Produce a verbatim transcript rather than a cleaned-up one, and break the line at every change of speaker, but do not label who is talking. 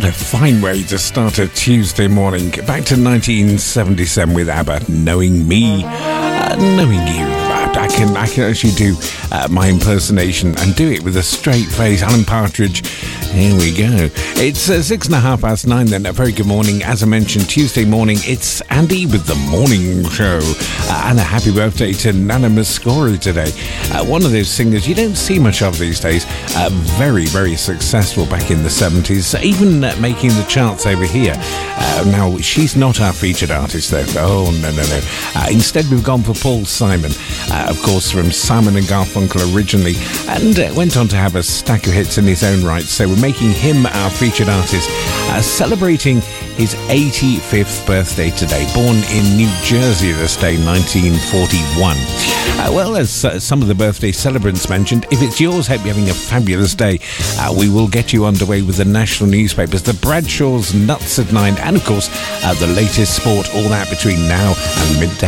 a fine way to start a Tuesday morning. Back to nineteen seventy-seven with ABBA, Knowing Me, uh, Knowing You. I can, I can actually do uh, my impersonation and do it with a straight face. Alan Partridge, here we go. It's uh, six and a half past nine then. A very good morning. As I mentioned, Tuesday morning, it's Andy with The Morning Show. Uh, and a happy birthday to Nana Muscori today. Uh, one of those singers you don't see much of these days. Uh, very, very successful back in the seventies, even uh, making the charts over here. Uh, now, she's not our featured artist, though. Oh, no, no, no. Uh, instead, we've gone for Paul Simon. Uh, of course, from Simon and Garfunkel originally, and uh, went on to have a stack of hits in his own right. So we're making him our featured artist, uh, celebrating his eighty-fifth birthday today. Born in New Jersey this day, nineteen forty-one. Uh, well, as uh, some of the birthday celebrants mentioned, if it's yours, hope you're having a fabulous day. Uh, we will get you underway with the national newspapers, the Bradshaw's Nuts at Nine, and of course, uh, the latest sport, all that between now and midday.